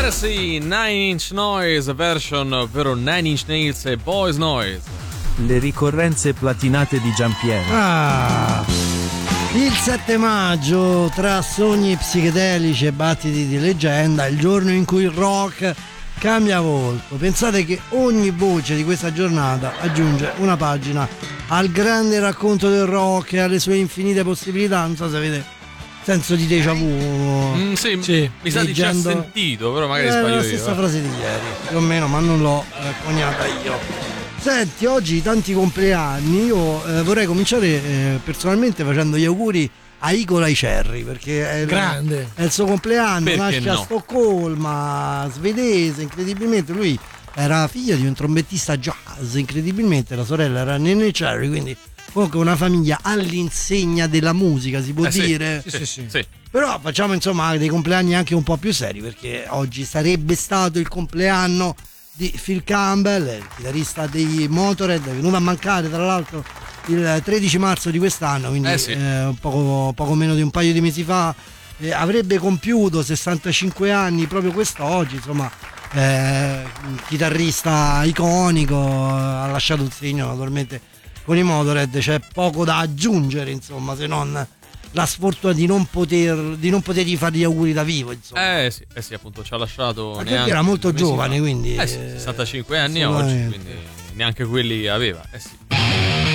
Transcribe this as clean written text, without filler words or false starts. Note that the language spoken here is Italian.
Sì, Nine Inch Noise version, ovvero Nine Inch Nails e Boys Noise. Le ricorrenze platinate di Giampiero. Il 7 maggio, tra sogni psichedelici e battiti di leggenda, il giorno in cui il rock cambia volto. Pensate che ogni voce di questa giornata aggiunge una pagina al grande racconto del rock e alle sue infinite possibilità. Non so se avete senso di déjà vu. Sì, mi sa di già sentito, però magari sbaglio io. È la stessa frase di ieri, più o meno, ma non l'ho coniata io. Senti, oggi tanti compleanni. Io vorrei cominciare personalmente facendo gli auguri a Icolai Cerri, perché è il suo compleanno. Perché nasce a Stoccolma, svedese, incredibilmente. Lui era figlio di un trombettista jazz, incredibilmente la sorella era Nene Cherry, quindi comunque una famiglia all'insegna della musica, si può dire. Sì. Però facciamo insomma dei compleanni anche un po' più seri, perché oggi sarebbe stato il compleanno di Phil Campbell, il chitarrista dei Motorhead, è venuto a mancare tra l'altro il 13 marzo di quest'anno, quindi poco meno di un paio di mesi fa. Avrebbe compiuto 65 anni proprio quest'oggi, insomma. Un chitarrista iconico, ha lasciato un segno naturalmente con i Motorhead. C'è poco da aggiungere, insomma, se non la sfortuna di non potergli fare gli auguri da vivo, insomma. Sì, appunto ci ha lasciato. Anche perché era molto giovane, quindi 65 anni oggi, quindi neanche quelli aveva. Sì.